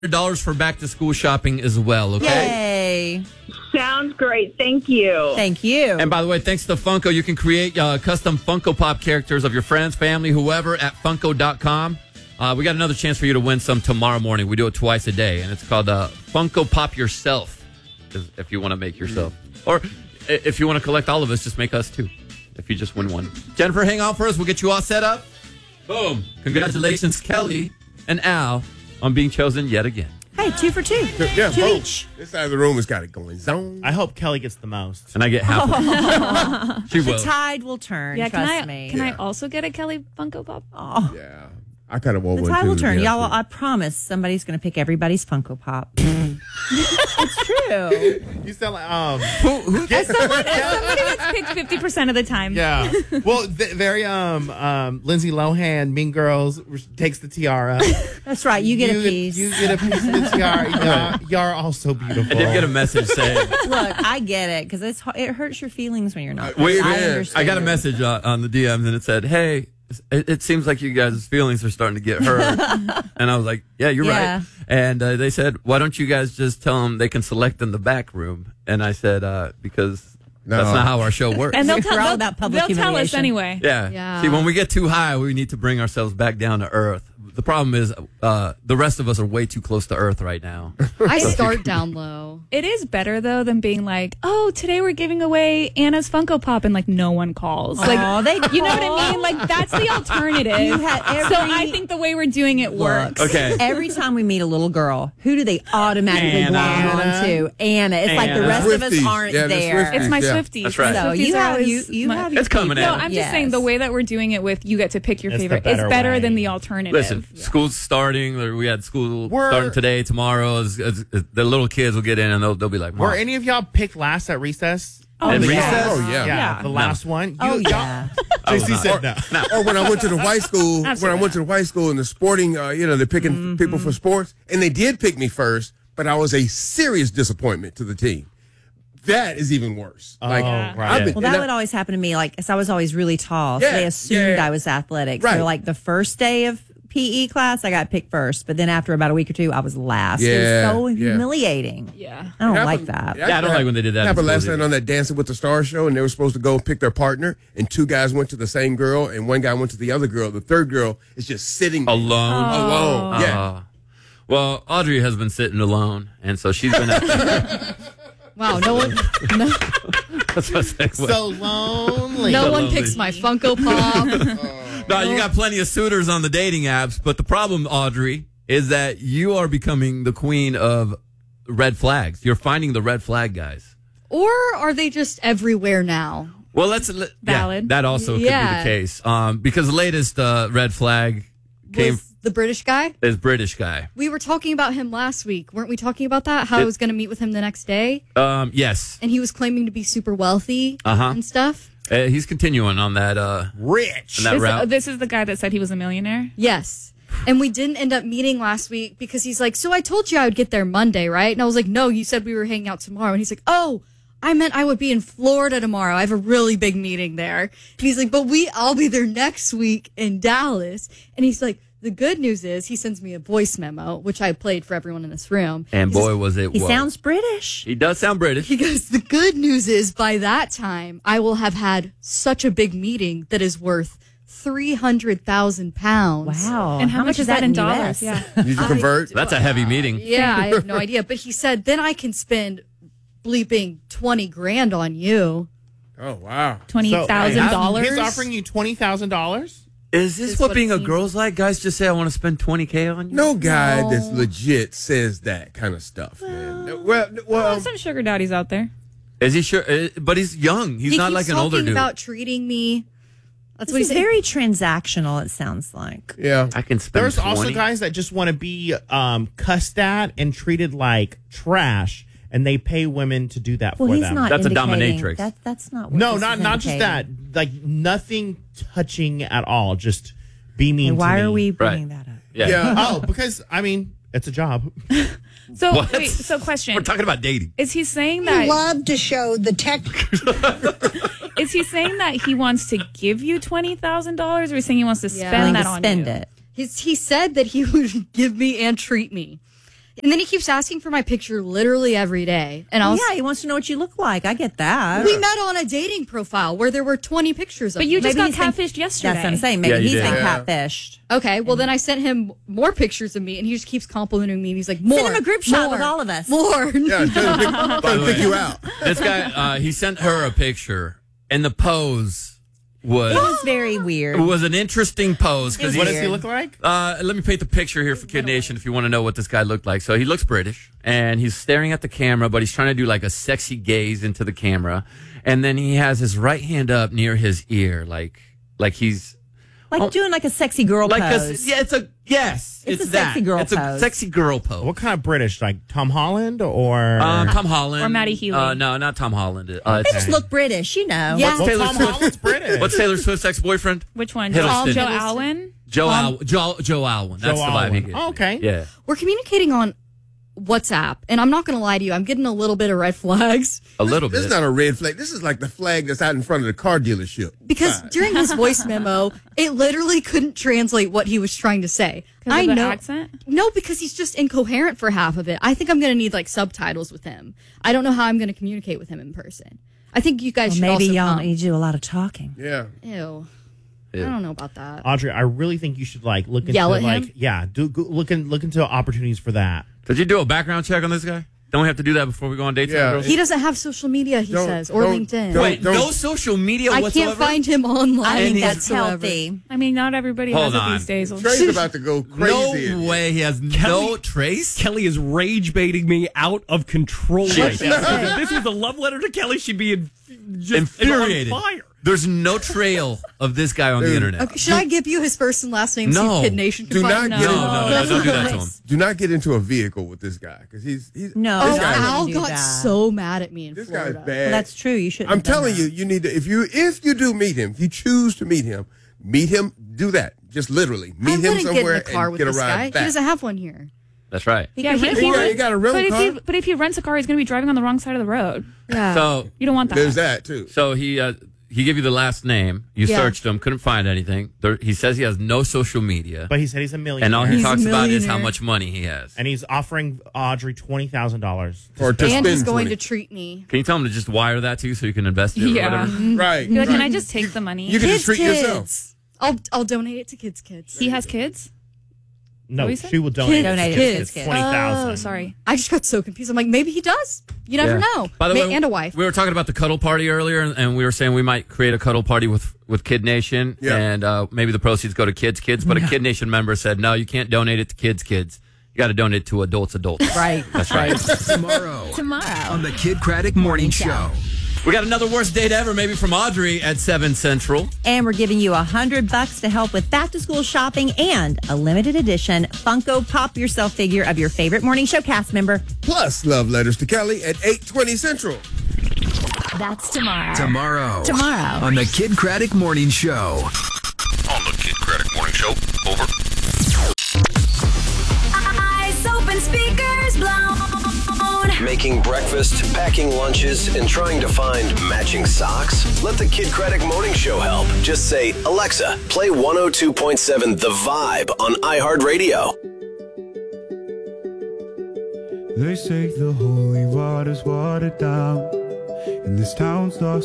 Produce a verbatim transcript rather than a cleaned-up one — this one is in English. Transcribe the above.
dollars for back to school shopping as well, okay? Yay. Sounds great. Thank you. Thank you. And by the way, thanks to Funko, you can create uh, custom Funko Pop characters of your friends, family, whoever at Funko dot com. Uh, we got another chance for you to win some tomorrow morning. We do it twice a day, and it's called uh, Funko Pop Yourself, if you want to make yourself. Or if you want to collect all of us, just make us two, if you just win one. Jennifer, hang on for us. We'll get you all set up. Boom. Congratulations, Kelly and Al, on being chosen yet again. Hey, two for two. Yeah, two both. each. This side of the room has got it going. Zone. I hope Kelly gets the most. And I get half of it. She The will. tide will turn. Yeah, trust can I me. can Yeah. I also get a Kelly Funko Pop? Oh, Yeah. I kind of want the one tide too. will turn. to be Y'all, honest I promise somebody's going to pick everybody's Funko Pop. It's true. You sound like um. Who, who, As someone, as somebody that's picked fifty percent of the time. Yeah. Well, th- very um um Lindsay Lohan, Mean Girls takes the tiara. That's right. You get a piece. You get a piece of the tiara. Y'all, y'all are all so beautiful. I did get a message saying. Look, I get it because it's it hurts your feelings when you're not. Wait, I man. understand. I got a message uh, on the D Ms and it said, "Hey, it, it seems like you guys' feelings are starting to get hurt." And I was like, "Yeah, you're Yeah. right." And uh, they said, "Why don't you guys just tell them they can select in the back room?" And I said, uh, "Because No. that's not how our show works." And they'll We're tell, all they'll, about public they'll tell us humiliation. anyway. yeah. Yeah. See, when we get too high, we need to bring ourselves back down to earth. The problem is, uh, the rest of us are way too close to earth right now. I start down low. It is better though than being like, oh, today we're giving away Anna's Funko Pop and like no one calls. Aw, Like, they you know what I mean? Like that's the alternative. You had every- so I think the way we're doing it works. Okay. Every time we meet a little girl, who do they automatically Anna. glom onto? Anna. It's like the Anna. rest of us Swifties. aren't Yeah, the there. It's my Yeah. Swifties. That's right. My So Swifties you are have always you you my- have It's coming No, out. I'm just Yes. saying the way that we're doing it with you get to pick your It's the favorite. It's better better way. than the alternative. Listen, school's starting. or We had school We're- starting today, tomorrow. As, as, as the little kids will get in and they'll, they'll be like, Were "Mom." any of y'all picked last at recess? Oh, At yeah. recess? Oh, yeah. Yeah, Yeah. the last one. You, Oh y'all- yeah. I was J C not. said no. Or when I went to the white school, when I Absolutely went to the white school in the sporting, uh, you know, they're picking Mm-hmm. people for sports, and they did pick me first, but I was a serious disappointment to the team. That is even worse. Oh, Like, right. I've been- Well, that and I- would always happen to me. Like, 'cause I was always really tall, so Yeah, they assumed yeah. I was athletic. Right. So, like the first day of P E class, I got picked first, but then after about a week or two, I was last. Yeah, It was so yeah. humiliating. Yeah. I don't It like happened- that. Yeah, I don't like when they did that It happened in last schools night either. on that Dancing with the Stars show, and they were supposed to go pick their partner, and two guys went to the same girl, and one guy went to the other girl. The third girl is just sitting there Alone. alone. Yeah. Uh, well, Audrey has been sitting alone, and so she's been at Wow, no one, no, That's what I said. So lonely. no So one lonely. picks my Funko Pop. No, you got plenty of suitors on the dating apps, but the problem, Audrey, is that you are becoming the queen of red flags. You're finding the red flag guys. Or are they just everywhere now? Well, let's yeah, Valid. that also could be Yeah. the case. Um, because the latest uh, red flag came Was the British guy? is British guy. We were talking about him last week. Weren't we talking about that? How It- I was going to meet with him the next day? Um, yes, And he was claiming to be super wealthy Uh-huh. and stuff? uh, he's continuing on that uh, Rich. on that This, route. this is the guy that said he was a millionaire. Yes. And we didn't end up meeting last week because he's like, so I told you I would get there Monday, right? And I was like, no, you said we were hanging out tomorrow. And he's like, oh, I meant I would be in Florida tomorrow. I have a really big meeting there. And he's like, but we, I'll be there next week in Dallas. And he's like, the good news is he sends me a voice memo, which I played for everyone in this room. and He says- boy, was it! He whoa. sounds British. He does sound British. He goes, the good news is by that time, I will have had such a big meeting that is worth three hundred thousand pounds. Wow. And how, much is that in U S? dollars? Yeah. Did you convert? That's a heavy meeting. Yeah, I have no idea. But he said, then I can spend bleeping twenty grand on you. Oh, wow. Twenty So, thousand dollars. He's offering you twenty thousand dollars. Is this Is what what being it a seems. girl's like? Guys just say, "I want to spend twenty k on you." No guy No. that's legit says that kind of stuff, man. Well, well, some sugar daddies out there. Is he sure? uh, But he's young. He's he not keeps like an talking older dude. about treating me. That's This what is he's very transactional, it sounds like. yeah. I can spend. There's also twenty. guys that just want to be um, cussed at and treated like trash, and they pay women to do that Well, for he's them. not That's a indicating- dominatrix. That, that's not what no, this not is not just that. indicating. Like nothing touching at all. Just be mean. And why to are me. we bringing Right. that up? Yeah. Yeah. Oh, because I mean, it's a job. So What? wait, so question. We're talking about dating. Is he saying that love to show the tech. is he saying that he wants to give you twenty thousand dollars or is he saying he wants to Yeah. spend Willing that to on spend you? it. He's, he said that he would give me and treat me. And then he keeps asking for my picture literally every day. And I was, yeah, he wants to know what you look like. I get that. we met on a dating profile where there were twenty pictures of But you me. just got he's been- catfished yesterday. That's what I'm saying. Maybe Yeah, you he's did. been Yeah. catfished. Okay, well then I sent him more pictures of me, and he just keeps complimenting me. And he's like, "More, Send him a group shot more, with all of us." More." Yeah, trying to pick, trying to pick you out. This guy, uh, he sent her a picture, and the pose was It was very weird. it was an interesting pose because What he. does he look like? Uh, let me paint the picture here for Kid Nation if you want to know what this guy looked like. So he looks British, and he's staring at the camera, but he's trying to do like a sexy gaze into the camera, and then he has his right hand up near his ear, like like he's Like Oh. doing like a sexy girl like a, pose. yeah, it's a yes, It's it's, a that. sexy girl it's a pose. sexy girl pose. What kind of British? Like Tom Holland or? Um, Tom Holland Or Matty Healy. Uh, no, not Tom Holland. Uh, They just look British, you know. Yeah. well, Taylor Tom Swift. Holland's British. What's Taylor Swift's ex-boyfriend? Which one? Hiddleston. Joe, Joe Hiddleston. Alwyn? Joe Um, Al- Joe Joe Alwyn. That's Joe the vibe he Alwyn. gives. Oh, okay. me. Yeah. We're communicating on WhatsApp, and I'm not going to lie to you. I'm getting a little bit of red flags A little This bit. is not a red flag. This is like the flag that's out in front of the car dealership. because during his voice memo, it literally couldn't translate what he was trying to say. 'Cause I of the know. accent? No, because he's just incoherent for half of it. I think I'm going to need like subtitles with him. I don't know how I'm going to communicate with him in person. I think you guys Well, should maybe also y'all come. need to do a lot of talking. Yeah. Ew. Ew. I don't know about that. Audrey, I really think you should like look into Yell at like him? yeah, do go, look in, look into opportunities for that. Did you do a background check on this guy? Don't we have to do that before we go on dates? Yeah. girls? He doesn't have social media, he Don't- says, or don't- LinkedIn. don't- Wait, no social media I whatsoever? can't find him online. I think he's- that's whatsoever. healthy. I mean, not everybody Hold has on. it these days. Trey's about to go crazy. No way. He has no Kelly- trace. Kelly is rage baiting me out of control right now. If this was a love letter to Kelly, she'd be in, just Infuriated. on fire. There's no trail of this guy on the Dude. internet. Okay, should I give you his first and last name? No. So Kid Nation can Do find not him? get No, in- no, no, don't do that to him. Do not get into a vehicle with this guy because he's he's No, This Oh, guy, I Al wouldn't do got that. so mad at me in this Florida. guy's bad. Well, that's true. You shouldn't. I'm have done telling that. you, you need to if you if you do meet him, if you choose to meet him, meet him. Do that. Just literally I meet him wouldn't get in somewhere the car and with get a this guy. ride He back. doesn't have one here. That's right. Yeah, he, rent he one. rent- You got a rental but if car? he but if he rents a car, he's going to be driving on the wrong side of the road. Yeah. So, You don't want that. There's that too. so he uh, he gave you the last name. You Yeah. searched him, couldn't find anything. There, he says he has no social media, But he said he's a millionaire, and all he He's a talks about is how millionaire. much money he has. and he's offering Audrey twenty thousand dollars. Or to and spend he's going twenty. to treat me. Can you tell him to just wire that to you so you can invest it or Yeah. whatever? Right. Be like, right. can I just take the money? You can Kids, just treat yourself. kids. I'll I'll donate it to kids, kids. he has kids? No, What you said? she will donate, Kids, it. kids, It's kids. twenty thousand. Oh, sorry. I just got so confused. I'm like, maybe he does. You never Yeah. know. By the Ma- way, and a wife. We were talking about the cuddle party earlier, and- and we were saying we might create a cuddle party with, with Kid Nation, Yeah. and uh, maybe the proceeds go to Kids Kids. But a Kid Nation member said, no, you can't donate it to Kids Kids. You got to donate it to adults adults. Right. That's right. Tomorrow. Tomorrow. On the Kid Craddock Morning Show. We got another worst date ever, maybe from Audrey at seven Central. And we're giving you a hundred bucks to help with back to school shopping and a limited edition Funko Pop Yourself figure of your favorite morning show cast member. Plus love letters to Kelly at eight twenty Central. That's tomorrow. Tomorrow. Tomorrow. On the Kid Craddock Morning Show. On the Kid Craddock Morning Show. Over. Eyes open, speakers blown. Making breakfast, packing lunches, and trying to find matching socks? Let the Kid Craddock Morning Show help. Just say, Alexa, play one oh two point seven The Vibe on iHeartRadio. They say the holy water's watered down, and this town's lost